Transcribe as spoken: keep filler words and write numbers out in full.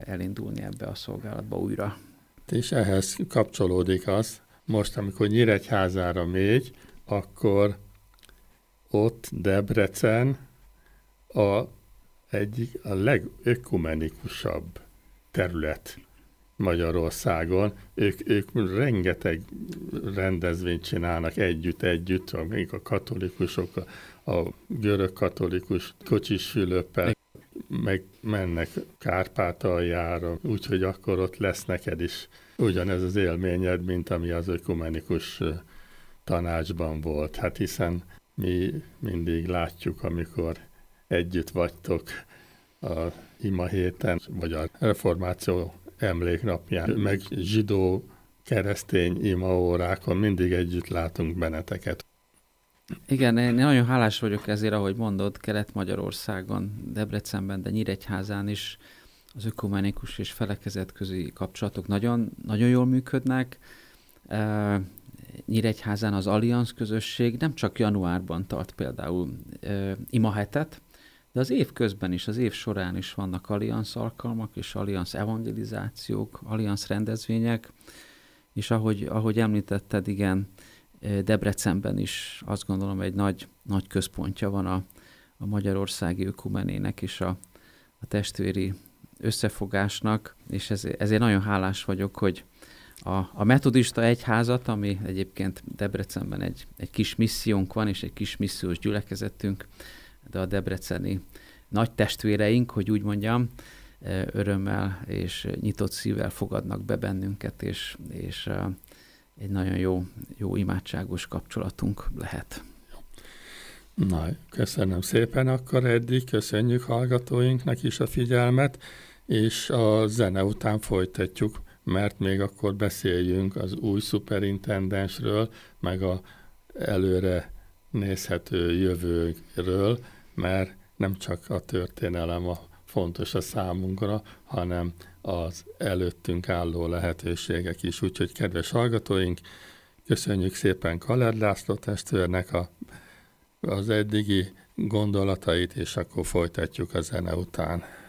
elindulni ebbe a szolgálatba újra. És ehhez kapcsolódik az, most amikor Nyíregyházára megy, akkor ott Debrecen a egyik a legökumenikusabb terület Magyarországon. Ők, ők rengeteg rendezvényt csinálnak együtt-együtt, amik a katolikusok, a, a görög katolikus Kocsisfülöppel meg mennek Kárpátaljára, úgyhogy akkor ott lesz neked is ugyanez az élményed, mint ami az ökumenikus tanácsban volt. Hát hiszen mi mindig látjuk, amikor együtt vagytok a ima héten, vagy a reformáció emléknapján, meg zsidó keresztény imaórákon mindig együtt látunk benneteket. Igen, én nagyon hálás vagyok ezért, ahogy mondod, Kelet-Magyarországon, Debrecenben, de Nyíregyházán is az ökumenikus és felekezetközi kapcsolatok nagyon, nagyon jól működnek. Uh, Nyíregyházán az Allianz közösség nem csak januárban tart például uh, imahetet, de az év közben is, az év során is vannak Allianz alkalmak, és Allianz evangelizációk, Allianz rendezvények, és ahogy, ahogy említetted, igen, Debrecenben is azt gondolom egy nagy, nagy központja van a, a magyarországi ökumenének és a, a testvéri összefogásnak, és ez, ezért nagyon hálás vagyok, hogy a, a metodista egyházat, ami egyébként Debrecenben egy, egy kis missziónk van, és egy kis missziós gyülekezetünk, de a debreceni nagy testvéreink, hogy úgy mondjam, örömmel és nyitott szívvel fogadnak be bennünket, és, és egy nagyon jó, jó imádságos kapcsolatunk lehet. Na, köszönöm szépen akkor eddig, köszönjük hallgatóinknak is a figyelmet, és a zene után folytatjuk, mert még akkor beszéljünk az új szuperintendensről, meg a előre nézhető jövőről, mert nem csak a történelem a fontos a számunkra, hanem az előttünk álló lehetőségek is. Úgyhogy kedves hallgatóink, köszönjük szépen Kaller László testvérnek a, az eddigi gondolatait, és akkor folytatjuk a zene után.